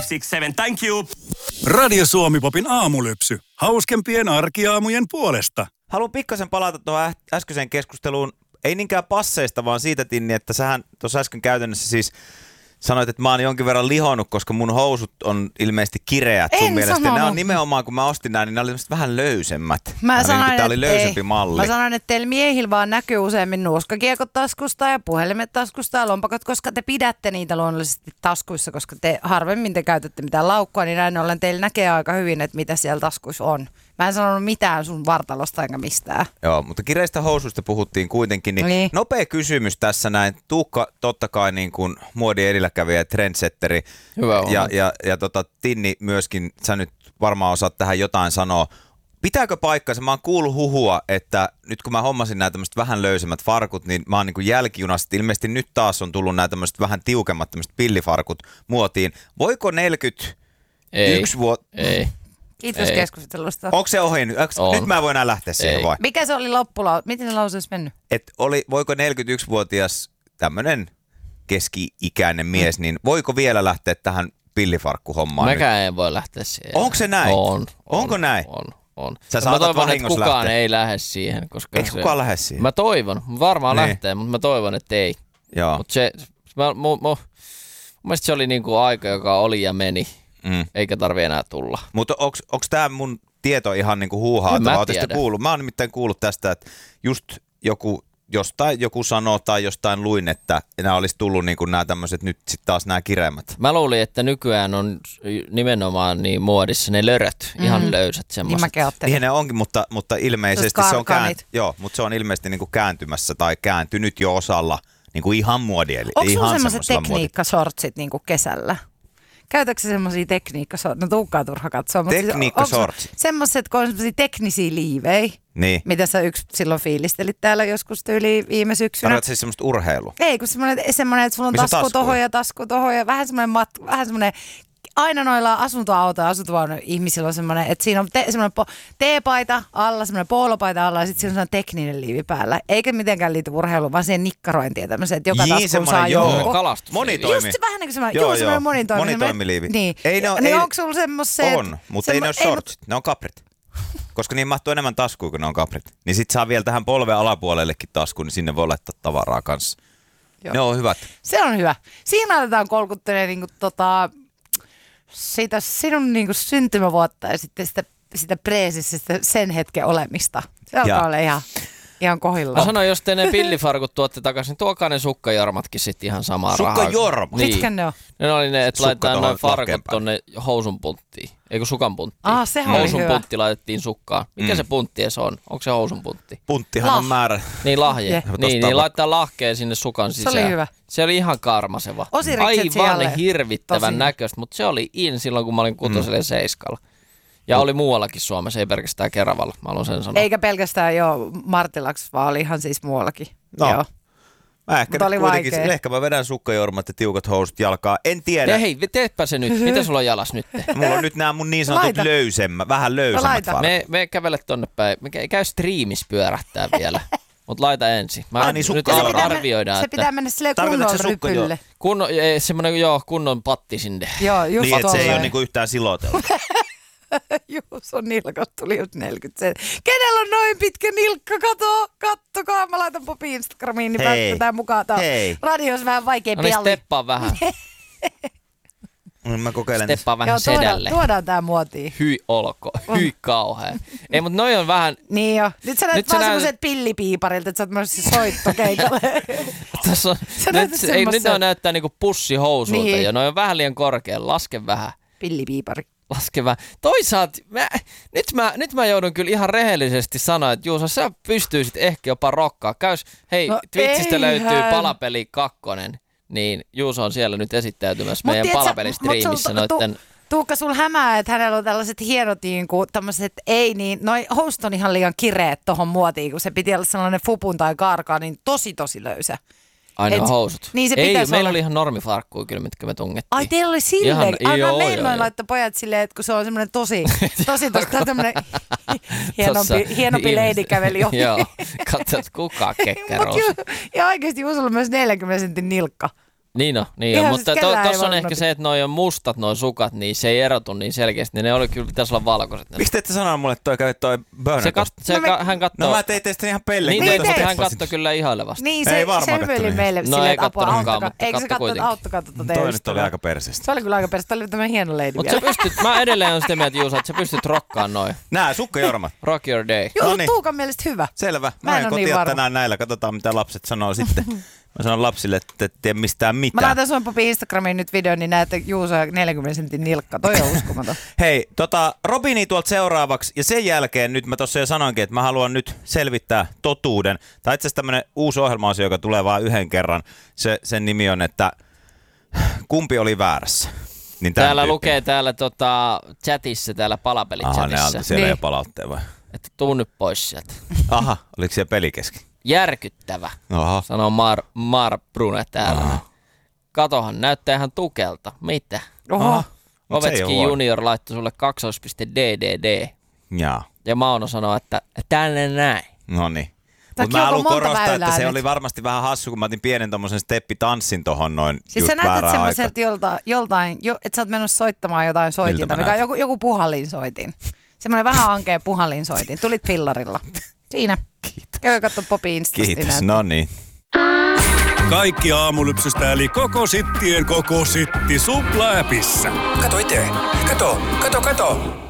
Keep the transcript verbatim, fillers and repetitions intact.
kuusi seitsemän, thank you. Radio Suomi-popin aamulypsy. Hauskempien arkiaamujen puolesta. Haluan pikkasen palata tuohon äskeiseen keskusteluun. Ei niinkään passeista, vaan siitä, Tinni, että sähän tuossa äsken käytännössä siis sanoit, että mä oon jonkin verran lihonnut, koska mun housut on ilmeisesti kireät sun en mielestä. sanonut. Ne on nimenomaan, kun mä ostin nämä, niin ne oli vähän löysemmät. Mä sanoin, niin, tää oli että löysempi ei. malli. Mä sanoin, että teillä miehillä vaan näkyy useammin nuuskakiekot taskusta ja puhelimet taskusta ja lompakot, koska te pidätte niitä luonnollisesti taskuissa, koska te harvemmin te käytätte mitään laukkua, niin näin ollen teillä näkee aika hyvin, että mitä siellä taskuissa on. Mä en sanonut mitään sun vartalosta enkä mistään. Joo, mutta kireistä housuista puhuttiin kuitenkin. Niin niin. Nopea kysymys tässä näin. Tuukka totta kai niin kuin muodin edelläkävijä, trendsetteri. Hyvä ja, olla. ja, ja tota, Tinni myöskin, sä nyt varmaan osaat tähän jotain sanoa. Pitääkö paikkansa? Mä oon kuullut huhua, että nyt kun mä hommasin nämä tämmöiset vähän löysemmät farkut, niin mä oon niin kuin jälkijunasta. Ilmeisesti nyt taas on tullut nämä tämmöiset vähän tiukemmat tämmöiset pillifarkut muotiin. Voiko neljäkymmentäyksi vuotta? Ei. Kiitos Ei. keskustelusta. Onko se ohi? On. Nyt mä voin enää lähteä siihen Ei. vai? Mikä se oli loppula? Miten se lause olisi mennyt? Et oli, voiko neljäkymmentäyksivuotias tämmöinen keski-ikäinen mies, niin voiko vielä lähteä tähän pillifarkkuhommaan nyt? Mäkään en voi lähteä siihen. Onko se näin? On. on Onko näin? On. on. Sä mä saatat toivon, että vahingossa kukaan lähteä. ei lähde siihen. Koska Eikö se, kukaan lähde siihen? Mä toivon. Varmaan Niin. lähtee, mutta mä toivon, että ei. Joo. Mutta se, mä, mu, mu, mun mielestä se oli niinku aika, joka oli ja meni. Mm. Eikä tarvi enää tulla. Mutta onko tämä mun tieto ihan niinku huuhaa? En mä Ootteko te tiedä. kuullut? Mä oon nimittäin kuullut tästä, että just joku, jostain joku sanoo tai jostain luin, että nämä olisi tullut niinku nämä tämmöiset nyt sitten taas nämä kireemmät. Mä luulin, että nykyään on nimenomaan niin muodissa ne löröt, mm. ihan löysät Niin semmoiset. mäkin ajattelin. Niin ne onkin, mutta, mutta ilmeisesti Sellaiset se on, kään, karkanit. joo, mutta se on ilmeisesti niinku kääntymässä tai kääntynyt jo osalla niinku ihan muodi. Eli Onko ihan sulla semmoiset semmoisella muodi- tekniikkasortsit niinku kesällä? Käytätkö sä semmosia tekniikkasortsit? No Tuukkaa turha katsoa. mutta siis Tekniikkasortsit? onko Semmoiset, kun on semmosia teknisiä liivejä, Niin. mitä sä yksi silloin fiilistelit täällä joskus tyyli viime syksynä. Tarkoitatko siis semmoista urheilua? Ei, kun semmoinen, semmoinen, että sulla on Missä tasku taskuja? tohon ja tasku tohon ja vähän semmoinen, mat, vähän semmoinen aina noilla asuntoauto- ja asuntovaunu ihmisillä on semmoinen, että siinä on te, semmoinen po, teepaita alla, semmoinen poolopaita alla ja sitten siinä on semmoinen tekninen liivi päällä. Eikä mitenkään liity urheiluun, vaan siihen nikkarointiin ja tämmöiseen, että joka Jii, taskuun semmoinen, saa joo. jonkun. Kalastus. Monitoimi. Just se vähän niin kuin semmoinen, Joo, joo, joo. semmoinen monitoimi. Monitoimiliivi. Niin, Ei ne ole- niin ei- onko sulla semmoiset? On, mutta ei ne ole semmo- shortsit, ne on kaprit. Koska niin mahtuu enemmän taskuun, kun ne on kaprit. Niin sit saa vielä tähän polven alapuolellekin taskuun, niin sinne voi laittaa tavaraa kanssa. Joo. Ne on hyvät. Se on hyvä. Siinä aletaan kolkuttelee niinku tota, sitä sinun niinku syntymävuotta ja sitten sitä, sitä preesissä, sitä sen hetken olemista. Se alkaa Jaa. olla ihan, ihan Mä kohillaan. sanoin, jos te ne pillifarkut tuotte takaisin, niin tuokaa ne sukkajormatkin sitten ihan samaa rahaa. Sukkajormat? Niin. Mitkä ne on? Ne oli ne, että Sukka laitetaan tohon noin farkut lahkeen päälle. tonne housun punttiin. Eikö sukan punttiin? Ah, sehän oli Housun hyvä. puntti laitettiin sukkaan. Mikä Mm. se puntti edes on? Onko se housun puntti? Punttihan on Lah. määrä. Niin lahje. Je. Tosta Niin, on niin va- laittaa lahkeen sinne sukan Se sisään. oli hyvä. Se oli ihan karmaseva. Osirikset siellä. Aivan hirvittävän Tosi. näköistä, mutta se oli in silloin, kun mä olin kutosella ja seiskalla. Ja oli muuallakin Suomessa, ei pelkästään Keravalla. Mä haluan sen sanoa. Eikä pelkästään jo Martilaks, vaan oli ihan siis muuallakin. No. Joo. Mä ehkä Mutta nyt oli kuitenkin, vaikea. ehkä mä vedän sukkajormat ja tiukat housut jalkaa. En tiedä. Ja hei, teepä se nyt. Mitä sulla on jalas nyt? Mulla on nyt nämä mun niin sanotut Laita. löysemmät, vähän löysemmät laita. farkut. Me, me kävele tonne päin. Me kä- käy striimissä pyörähtää vielä. Mut laita ensin. Mä Ai niin, nyt sukkajalka. pitää arvioidaan, Se että pitää mennä silleen Tarkoitatko kunnolla se sukka jo? rypylle. kunnon, ei, semmonen, joo, kunnon patti sinne. Joo, just Niin, että se ei tolleen. ole niinku yhtään siloteltu. Juus on nilkas, tuli just neljäkymmentä senttiä. Kenellä on noin pitkä nilkka? Kato, kattokaa. Mä laitan Popi Instagramiin, niin Hei. päästetään mukaan. Tää Hei. radios vähän vaikea No niin, pelli. steppaa vähän. Mm, Mä kokeilen. Steppaa vähän Joo, tuodaan, sedälle. tuodaan tää muotiin. Hyi olko. Hyi kauhea. Ei, mut noi on vähän... Niin jo. Nyt sä näytät Nyt sä vaan näytät- semmoiset pillipiiparilta, että sä oot myös soittokeikalle. Tässä on, Sä nyt, näytät ei, nyt semmosen- ne näyttää niinku pussihousuilta Niin. ja noi on vähän liian korkealla. Laske vähän. Pillipiipari. Laske vähän. Toisaalta, mä, nyt, mä, nyt mä joudun kyllä ihan rehellisesti sanoa, että Juuso, sä pystyisit ehkä jopa rokkaa. Käys, hei, No Twitchistä löytyy eihän. Palapeli kakkonen, niin Juuso on siellä nyt esittäytymässä Mut meidän tiedätkö, Palapelistriimissä mut sul- tu- noitten... Tuukka, sul hämää, että hänellä on tällaiset hienot niinku, tämmöiset, ei niin, noi host on ihan liian kireet tohon muotiin, kun se piti olla sellainen fupun tai karkaa, niin tosi tosi löysä. Aina Et- housut. niin se Ei, pitäisi meillä olla. oli ihan normifarkkuja kyllä, mitkä me tungettiin. Ai teillä oli silleen, Ihan- ai joo, mä meillä joo, noin joo. laittoi pojat silleen, että kun se on semmoinen tosi, tosi tosta tämmöinen Tossa hienompi, hienompi ihmiset- lady käveli ohi. Joo, katso, että kuka kekkeroo. Mut ju- ja oikeesti Juusolla on myös neljänkymmenen sentin nilkka. Niin on, niin on. Ihan Mutta siis to, kellään ei tossa on voi ehkä nopea. se, että noi on mustat noi sukat, niin se ei erotu niin selkeästi. Ne oli kyllä, pitäisi olla valkoiset. Miksi te ette sanoa mulle, että toi käy toi Burner? Se, kat, se No me- ka, hän kattoo. No mä tein teistä ihan pelle. Niin, Niin niin teit. mutta hän kattoi kyllä ihailevasti. Niin, Ei se, varmaan se hymyili kattonut. meille No silleen, ei että apua, kattonutkaan, auttakaa. mutta Eikö se katto katso, että kuitenkin. auttakaa tuota Toi teidän nyt oli ystävää? aika perseestä. Se oli kyllä aika perästä. Tämä oli tämmöinen hieno lady Mutta sä vielä. pystyt, mä edelleen on sitä mieltä, Juusa, että sä pystyt rokkaan noin. Nää, sukkajormat. Rock your day. Joo, Noniin. Tuukan mielestä hyvä. Selvä. Mä Mä en en oo niin kotia varma. tänään näillä. Katsotaan, mitä lapset sanoo sitten. Mä sanon lapsille, että et tee mistään Mä mitään. laitan sun Popi Instagramiin nyt videon, niin näette Juusa neljänkymmenen sentin nilkka. Toi on uskomaton. Hei, tota, Robini tuolta seuraavaksi, ja sen jälkeen nyt mä tuossa jo sanoinkin, että mä haluan nyt selvittää totuuden. Tai itse asiassa tämmönen uusi ohjelmaosio, joka tulee vain yhden kerran. Se, sen nimi on, että kumpi oli väärässä. Niin tän Täällä tyyppinen. lukee täällä tota, chatissa, täällä Aha, ne palapeli-chatissa, antoi siellä Niin. jo palautteen vai? että tuu nyt pois sieltä. Aha, oliko siellä peli kesken? Järkyttävä, Aha. sanoo Mar, Mar Brune täällä. Aha. Katohan, näyttää ihan tukelta. Mitä? Oho. Mut se ei oo Ovechkin huono. junior laittoi sulle kaksoispiste D D D. Jaa, Ja Mauno sanoi, että tälle näin. no niin. Tämäkin Mutta mä on haluan monta korostaa, että väylää se nyt. oli varmasti vähän hassu, kun mä otin pienen tommosen steppitanssin tohon noin Siis just sä näytät väärään aikaan. semmoiselta jolta, joltain, jo, että sä oot menossa soittamaan jotain soitinta, mä mikä on näytän? joku, joku puhallinsoitin. Semmoinen vähän ankea puhallinsoitin. Tulit fillarilla. Siinä. Kiitos. Käy katso Popi Instasta. Kiitos, no niin. Kaikki aamulypsystä eli koko sittien koko sitti supla-äpissä. Kato itse. Kato, kato, kato.